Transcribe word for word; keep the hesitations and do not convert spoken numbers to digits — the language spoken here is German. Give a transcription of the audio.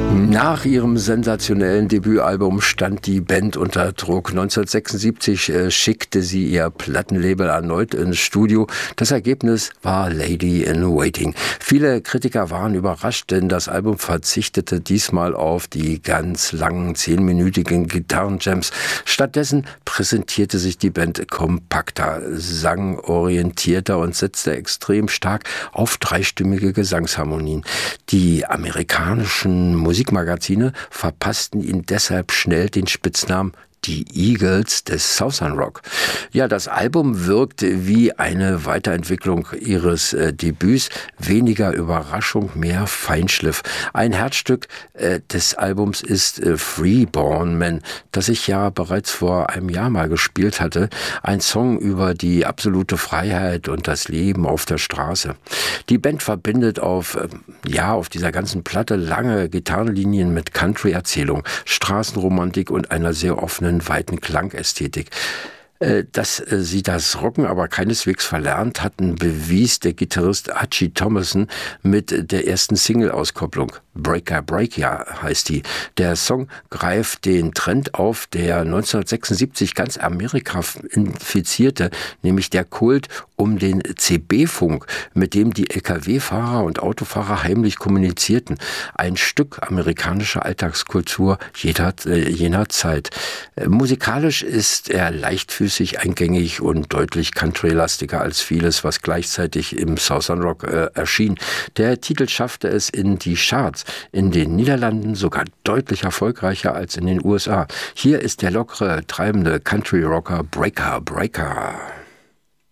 Nach ihrem sensationellen Debütalbum stand die Band unter Druck. neunzehnhundertsechsundsiebzig äh, schickte sie ihr Plattenlabel erneut ins Studio. Das Ergebnis war Lady in Waiting. Viele Kritiker waren überrascht, denn das Album verzichtete diesmal auf die ganz langen zehnminütigen Gitarrenjams. Stattdessen präsentierte sich die Band kompakter, sangorientierter und setzte extrem stark auf dreistimmige Gesangsharmonien. Die amerikanischen Musikmagazine verpassten ihnen deshalb schnell den Spitznamen die Eagles des Southern Rock. Ja, das Album wirkte wie eine Weiterentwicklung ihres äh, Debüts. Weniger Überraschung, mehr Feinschliff. Ein Herzstück äh, des Albums ist äh, Freeborn Man, das ich ja bereits vor einem Jahr mal gespielt hatte. Ein Song über die absolute Freiheit und das Leben auf der Straße. Die Band verbindet auf, äh, ja, auf dieser ganzen Platte lange Gitarrenlinien mit Country-Erzählung, Straßenromantik und einer sehr offenen weiten Klangästhetik. Dass sie das Rocken aber keineswegs verlernt hatten, bewies der Gitarrist Archie Thomason mit der ersten Single-Auskopplung. Breaker Breaker heißt die. Der Song greift den Trend auf, der neunzehnhundertsechsundsiebzig ganz Amerika infizierte, nämlich der Kult um den C B-Funk, mit dem die L K W-Fahrer und Autofahrer heimlich kommunizierten. Ein Stück amerikanischer Alltagskultur jener, äh, jener Zeit. Äh, musikalisch ist er leichtfüßig, eingängig und deutlich countrylastiger als vieles, was gleichzeitig im Southern Rock äh, erschien. Der Titel schaffte es in die Charts, in den Niederlanden sogar deutlich erfolgreicher als in den U S A. Hier ist der lockere, treibende Country-Rocker Breaker Breaker.